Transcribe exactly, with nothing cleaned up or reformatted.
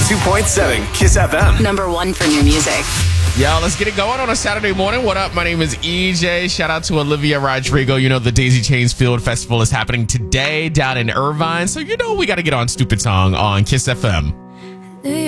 two point seven Kiss F M. Number one for new music. Yo, let's get it going on a Saturday morning. What up? My name is E J. Shout out to Olivia Rodrigo. You know, the Daisy Chains Field Festival is happening today down in Irvine. So, you know, we got to get on Stupid Song on Kiss F M.